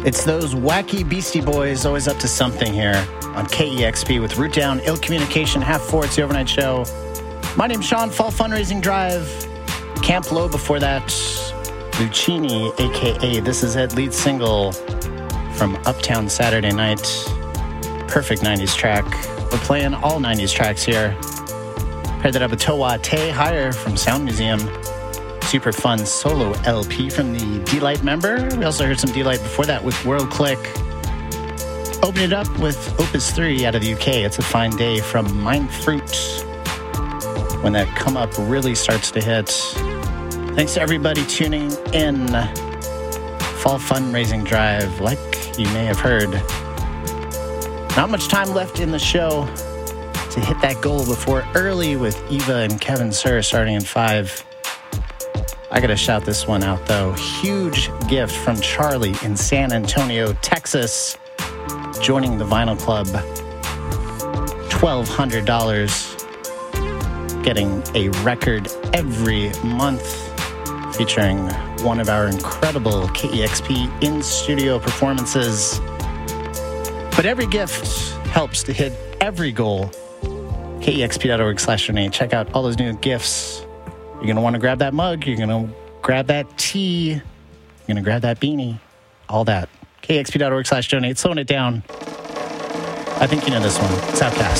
It's those wacky Beastie Boys always up to something here on KEXP with Root Down, Ill Communication, Half Four. It's the overnight show. My name's Sean, Fall Fundraising Drive. Camp Low before that, Lucchini, a.k.a. This Is It, lead single from Uptown Saturday Night. Perfect 90s track. We're playing all 90s tracks here. Paired that up with Towa Te Higher from Sound Museum. Super fun solo LP from the D-Light member. We also heard some D-Light before that with World Click. Open it up with Opus 3 out of the UK. It's a fine day from Mind Fruit. When that come up really starts to hit. Thanks to everybody tuning in. Fall Fundraising Drive, like you may have heard. Not much time left in the show to hit that goal before early with Eva and Kevin Sir starting in 5. I gotta shout this one out though. Huge gift from Charlie in San Antonio, Texas, joining the Vinyl Club. $1,200, getting a record every month, featuring one of our incredible KEXP in-studio performances. But every gift helps to hit every goal. KEXP.org/donate. Check out all those new gifts. You're going to want to grab that mug. You're going to grab that tea. You're going to grab that beanie. All that. KEXP.org/donate. Slowing it down. I think you know this one. It's Outkast.